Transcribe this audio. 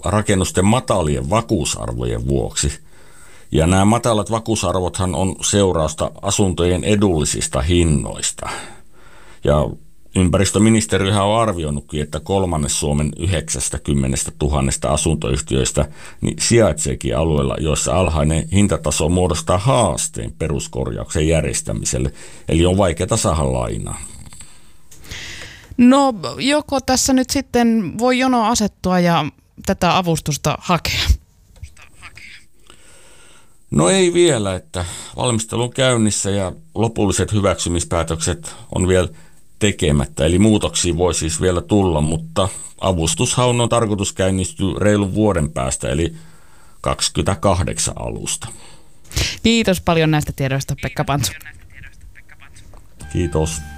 rakennusten matalien vakuusarvojen vuoksi. Ja nämä matalat vakuusarvothan on seurausta asuntojen edullisista hinnoista. Ja ympäristöministeriöhän on arvioinutkin, että 1/3 Suomen 90 000 asuntoyhtiöistä niin sijaitseekin alueella, joissa alhainen hintataso muodostaa haasteen peruskorjauksen järjestämiselle. Eli on vaikeaa saada lainaa. No joko tässä nyt sitten voi jono asettua ja tätä avustusta hakea? No ei vielä, että valmistelu on käynnissä ja lopulliset hyväksymispäätökset on vielä tekemättä. Eli muutoksia voi siis vielä tulla, mutta avustushaun on tarkoitus käynnistyä reilun vuoden päästä, eli 28 alusta. Kiitos paljon näistä tiedoista, Pekka Pantsu. Kiitos.